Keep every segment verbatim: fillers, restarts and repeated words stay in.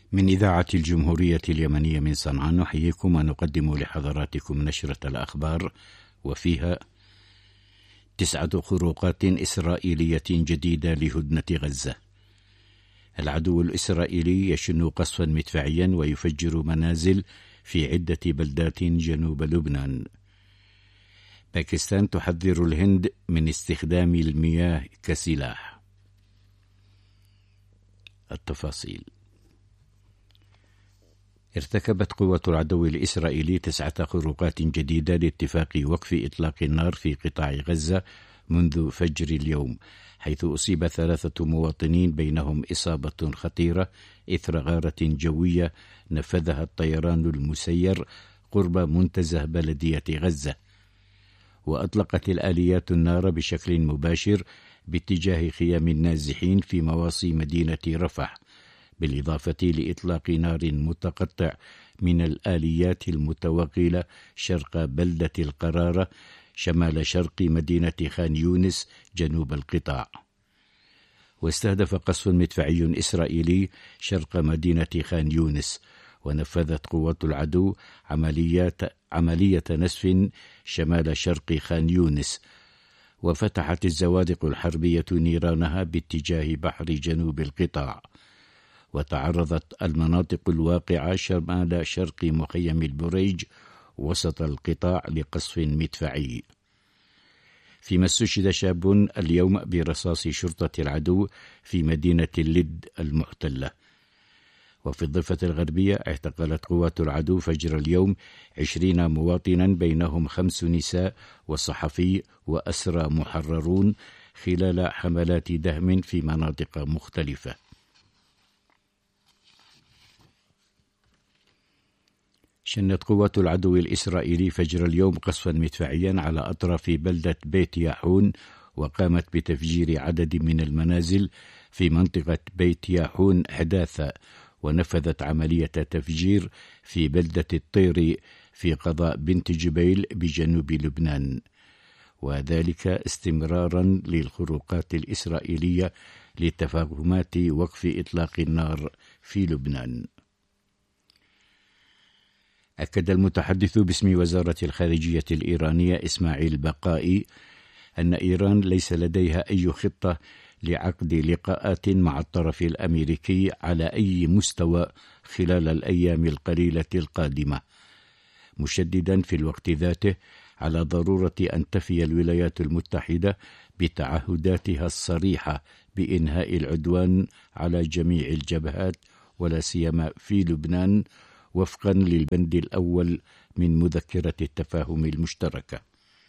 من إذاعة الجمهورية اليمنية من صنعاء نحييكم ونقدم لحضراتكم نشرة الأخبار، وفيها تسعة خروقات إسرائيلية جديدة لهدنة غزة. العدو الإسرائيلي يشن قصفا مدفعيا ويفجر منازل في عدة بلدات جنوب لبنان. باكستان تحذر الهند من استخدام المياه كسلاح. التفاصيل: ارتكبت قوة العدو الإسرائيلي تسعة خروقات جديدة لاتفاق وقف إطلاق النار في قطاع غزة منذ فجر اليوم، حيث أصيب ثلاثة مواطنين بينهم إصابة خطيرة إثر غارة جوية نفذها الطيران المسير قرب منتزه بلدية غزة. وأطلقت الآليات النار بشكل مباشر باتجاه خيام النازحين في مواصي مدينة رفح، بالإضافة لإطلاق نار متقطع من الآليات المتوغلة شرق بلدة القرارة شمال شرق مدينة خان يونس جنوب القطاع. واستهدف قصف مدفعي إسرائيلي شرق مدينة خان يونس، ونفذت قوة العدو عمليات عملية نسف شمال شرق خان يونس، وفتحت الزوادق الحربية نيرانها باتجاه بحر جنوب القطاع. وتعرضت المناطق الواقعة شمال شرق مخيم البريج وسط القطاع لقصف مدفعي. فيما استشهد شاب اليوم برصاص شرطة العدو في مدينة اللد المحتلة. وفي الضفة الغربية اعتقلت قوات العدو فجر اليوم عشرين مواطنا بينهم خمس نساء وصحفي وأسرى محررون خلال حملات دهم في مناطق مختلفة. شنت قوات العدو الإسرائيلي فجر اليوم قصفا مدفعيا على أطراف بلدة بيت ياحون، وقامت بتفجير عدد من المنازل في منطقة بيت ياحون حداثة، ونفذت عملية تفجير في بلدة الطيري في قضاء بنت جبيل بجنوب لبنان، وذلك استمرارا للخروقات الإسرائيلية لتفاهمات وقف إطلاق النار في لبنان. أكد المتحدث باسم وزارة الخارجية الإيرانية إسماعيل بقائي أن إيران ليس لديها أي خطة لعقد لقاءات مع الطرف الأمريكي على أي مستوى خلال الأيام القليلة القادمة، مشددا في الوقت ذاته على ضرورة أن تفي الولايات المتحدة بتعهداتها الصريحة بإنهاء العدوان على جميع الجبهات ولا سيما في لبنان، وفقا للبند الأول من مذكرة التفاهم المشتركة.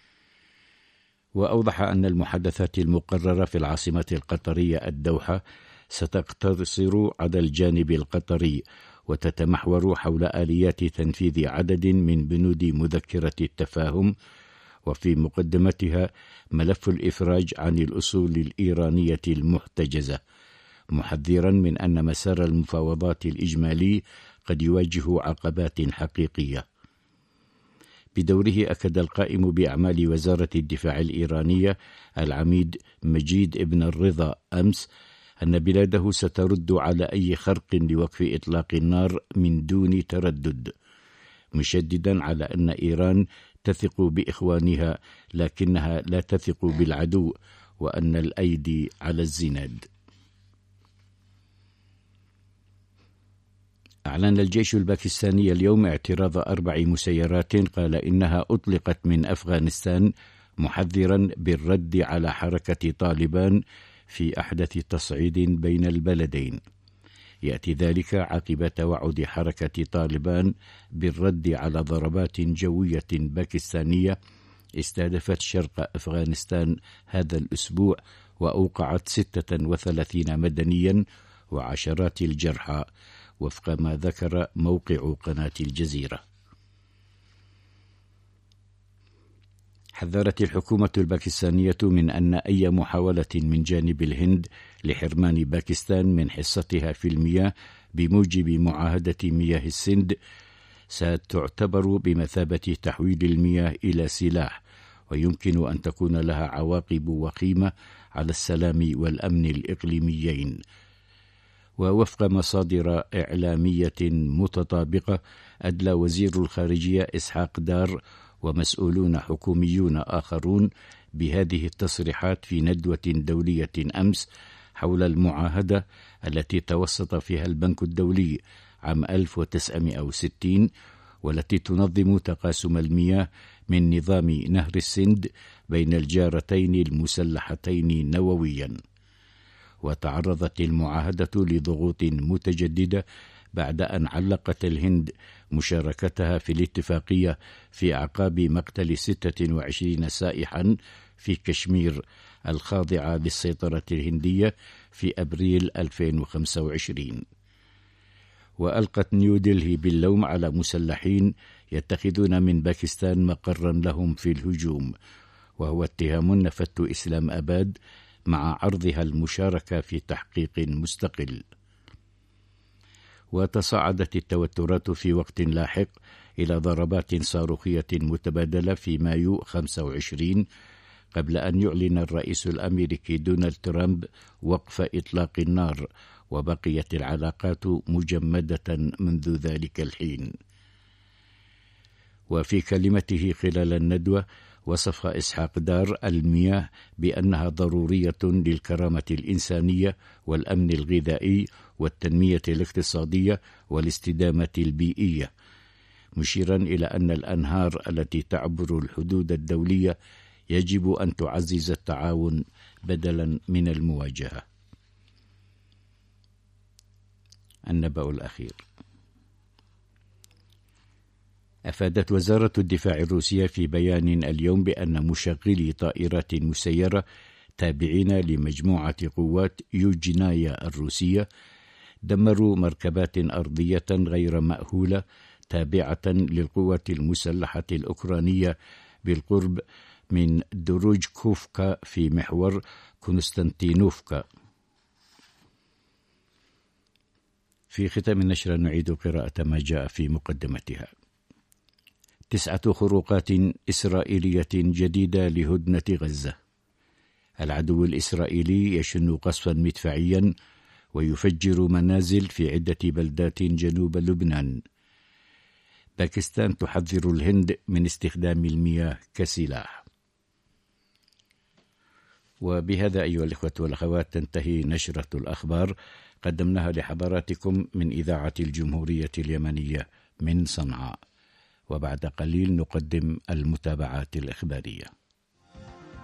وأوضح أن المحادثات المقررة في العاصمة القطرية الدوحة ستقتصر على الجانب القطري، وتتمحور حول آليات تنفيذ عدد من بنود مذكرة التفاهم، وفي مقدمتها ملف الإفراج عن الأصول الإيرانية المحتجزة، محذرا من أن مسار المفاوضات الإجمالي قد يواجه عقبات حقيقية. بدوره أكد القائم بأعمال وزارة الدفاع الإيرانية العميد مجيد ابن الرضا أمس أن بلاده سترد على أي خرق لوقف إطلاق النار من دون تردد، مشددا على أن إيران تثق بإخوانها لكنها لا تثق بالعدو، وأن الأيدي على الزناد. أعلن الجيش الباكستاني اليوم اعتراض أربع مسيرات قال إنها أطلقت من أفغانستان، محذرا بالرد على حركة طالبان في أحدث تصعيد بين البلدين. يأتي ذلك عقب توعد حركة طالبان بالرد على ضربات جوية باكستانية استهدفت شرق أفغانستان هذا الأسبوع، وأوقعت ستة وثلاثين مدنيا وعشرات الجرحى، وفق ما ذكر موقع قناة الجزيرة. حذرت الحكومة الباكستانية من أن أي محاولة من جانب الهند لحرمان باكستان من حصتها في المياه بموجب معاهدة مياه السند ستعتبر بمثابة تحويل المياه إلى سلاح، ويمكن أن تكون لها عواقب وخيمة على السلام والأمن الإقليميين. ووفق مصادر إعلامية متطابقة، أدلى وزير الخارجية إسحاق دار ومسؤولون حكوميون آخرون بهذه التصريحات في ندوة دولية أمس حول المعاهدة التي توسط فيها البنك الدولي عام ألف وتسعمائة وستين، والتي تنظم تقاسم المياه من نظام نهر السند بين الجارتين المسلحتين نوويا. وتعرضت المعاهدة لضغوط متجددة بعد أن علقت الهند مشاركتها في الاتفاقية في أعقاب مقتل ستة وعشرين سائحا في كشمير الخاضعة بالسيطرة الهندية في أبريل ألفين وخمسة وعشرين. وألقت نيودلهي باللوم على مسلحين يتخذون من باكستان مقرا لهم في الهجوم، وهو اتهام نفته إسلام أباد مع عرضها المشاركة في تحقيق مستقل. وتصاعدت التوترات في وقت لاحق إلى ضربات صاروخية متبادلة في مايو خمسة وعشرين، قبل أن يعلن الرئيس الأمريكي دونالد ترامب وقف إطلاق النار، وبقيت العلاقات مجمدة منذ ذلك الحين. وفي كلمته خلال الندوة وصف إسحاق دار المياه بأنها ضرورية للكرامة الإنسانية والأمن الغذائي والتنمية الاقتصادية والاستدامة البيئية، مشيرا إلى أن الأنهار التي تعبر الحدود الدولية يجب أن تعزز التعاون بدلا من المواجهة. النبأ الأخير. أفادت وزارة الدفاع الروسية في بيان اليوم بأن مشغلي طائرات مسيرة تابعين لمجموعة قوات يوجنايا الروسية دمروا مركبات أرضية غير مأهولة تابعة للقوات المسلحة الأوكرانية بالقرب من دروجكوفكا في محور كونستانتينوفكا. في ختام النشرة نعيد قراءة ما جاء في مقدمتها. تسعة خروقات إسرائيلية جديدة لهدنة غزة. العدو الإسرائيلي يشن قصفا مدفعيا ويفجر منازل في عدة بلدات جنوب لبنان. باكستان تحذر الهند من استخدام المياه كسلاح. وبهذا أيها الإخوة والأخوات تنتهي نشرة الأخبار، قدمناها لحضراتكم من إذاعة الجمهورية اليمنية من صنعاء. وبعد قليل نقدم المتابعات الإخبارية.